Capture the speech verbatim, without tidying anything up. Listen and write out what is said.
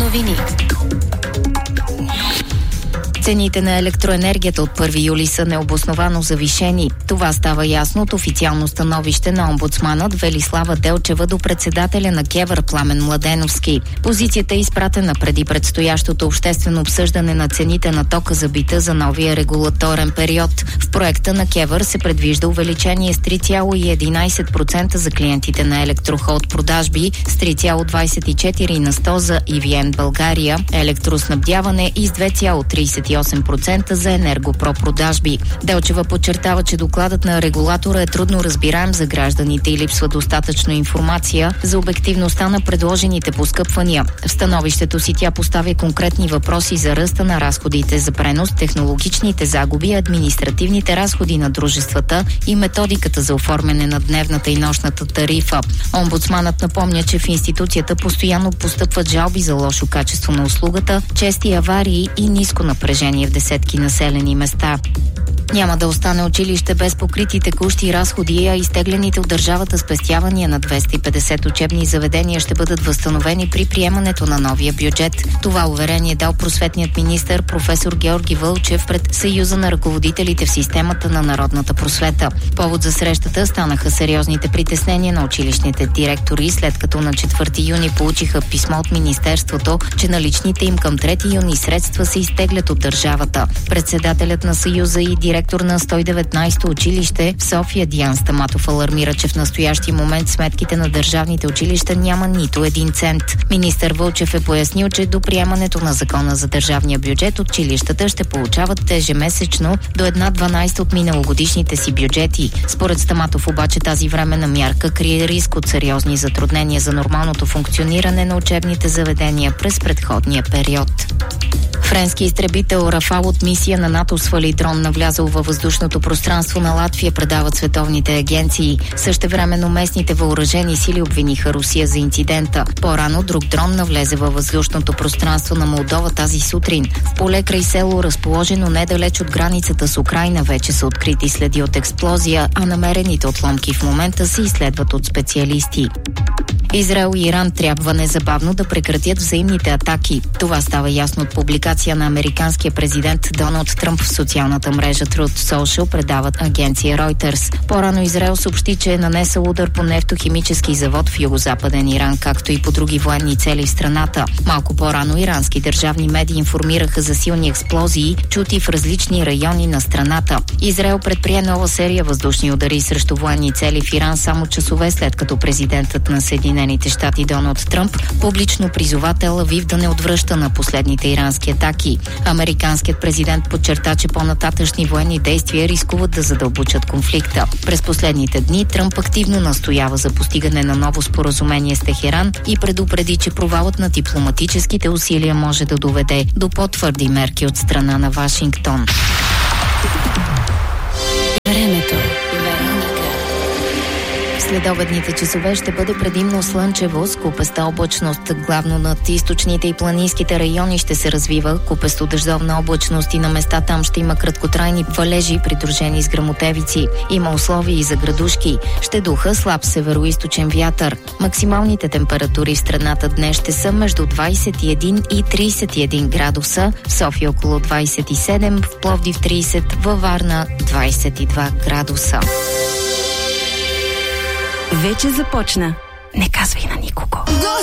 новини. Цените на електроенергията от първи юли са необосновано завишени. Това става ясно от официално становище на омбудсманът Велислава Делчева до председателя на КЕВР Пламен Младеновски. Позицията е изпратена преди предстоящото обществено обсъждане на цените на тока за бита за новия регулаторен период. В проекта на КЕВР се предвижда увеличение с три цяло единайсет процента за клиентите на Електрохолд продажби, с три цяло двайсет и четири на сто за и ви ен България, електроснабдяване и с две цяло трийсет и осем процента за Енергопро продажби. Делчева подчертава, че докладът на регулатора е трудно разбираем за гражданите и липсва достатъчно информация за обективността на предложените поскъпвания. В становището си тя поставя конкретни въпроси за ръста на разходите за пренос, технологичните загуби, административните разходи на дружествата и методиката за оформяне на дневната и нощната тарифа. Омбудсманът напомня, че в институцията постоянно постъпват жалби за лошо качество на услугата, чести аварии и ниско напрежение в десетки населени места. Няма да остане училище без покрити текущи разходи, а изтеглените от държавата спестявания на двеста и петдесет учебни заведения ще бъдат възстановени при приемането на новия бюджет. Това уверение дал просветният министър професор Георги Вълчев пред Съюза на ръководителите в системата на народната просвета. Повод за срещата станаха сериозните притеснения на училищните директори, след като на четвърти юни получиха писмо от министерството, че наличните им към трети юни средства се изтеглят от държавата. Председателят на Съюза и директор Директор на сто и деветнайсето училище в София Диан Стаматов алармира, че в настоящия момент сметките на държавните училища няма нито един цент. Министър Вълчев е пояснил, че до приемането на закона за държавния бюджет училищата ще получават ежемесечно до една дванайста от миналогодишните си бюджети. Според Стаматов обаче тази временна мярка крие риск от сериозни затруднения за нормалното функциониране на учебните заведения през предходния период. Френски изтребител Рафал от мисия на НАТО свали дрон, навлязъл във въздушното пространство на Латвия, предават световните агенции. Същевременно местните въоръжени сили обвиниха Русия за инцидента. По-рано друг дрон навлезе във въздушното пространство на Молдова тази сутрин. В поле край село, разположено недалеч от границата с Украйна, вече са открити следи от експлозия, а намерените отломки в момента се изследват от специалисти. Израел и Иран трябва незабавно да прекратят взаимните атаки. Това става ясно от публикация на американския президент Доналд Тръмп в социалната мрежа Truth Social, предават агенция Reuters. По-рано Израел съобщи, че е нанесъл удар по нефтохимически завод в югозападен Иран, както и по други военни цели в страната. Малко по-рано ирански държавни медии информираха за силни експлозии, чути в различни райони на страната. Израел предприе нова серия въздушни удари срещу военни цели в Иран само часове след като президентът на Съединените щати Доналд Тръмп публично призова Тел Авив да не отвръща на последните ирански атаки. Американският президент подчерта, че по-нататъчни военни действия рискуват да задълбочат конфликта. През последните дни Тръмп активно настоява за постигане на ново споразумение с Техеран и предупреди, че провалът на дипломатическите усилия може да доведе до по-твърди мерки от страна на Вашингтон. Времето. Следобедните часове ще бъде предимно слънчево с купеста облачност. Главно над източните и планинските райони ще се развива купесто дъждовна облачност и на места там ще има краткотрайни валежи, придружени с гръмотевици. Има условия и за градушки. Ще духа слаб североизточен вятър. Максималните температури в страната днес ще са между двайсет и един и трийсет и един градуса, в София около двайсет и седем, в Пловдив трийсет, във Варна двайсет и два градуса. Вече започна. Не казвай на никого.